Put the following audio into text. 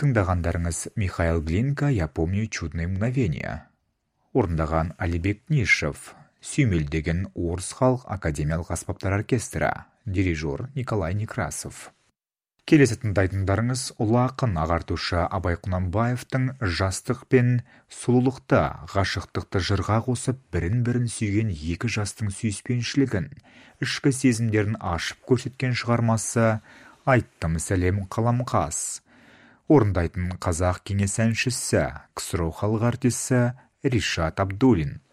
Тыңдағандарыңыз Михаил Глинка «Я помню чудные мгновения». Орындаған Алибек Нишев, сүймелдеген Орыс халық академиялық аспаптар оркестрі, дирижер Николай Некрасов. Келесі тыңдайтындарыңыз ұлы ақын ағартушы Абай Құнанбаевтың жастық пен сұлулықты, ғашықтықты жырға қосып, бірін-бірін сүйген екі жастың сүйіспеншілігін, ішкі сезімдерін ашып көрсеткен шығармасы «Айттым сәлем қаламқас». Орындайтын қазақ кеңес әншісі, КСРО халық артисі Ришат Абдуллин.